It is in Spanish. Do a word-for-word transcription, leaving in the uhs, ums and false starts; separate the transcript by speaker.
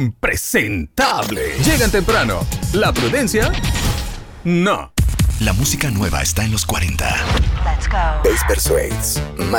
Speaker 1: impresentable. Llegan temprano. La prudencia, no.
Speaker 2: La música nueva está en los cuarenta.
Speaker 3: Let's go.
Speaker 4: Bass Persuades,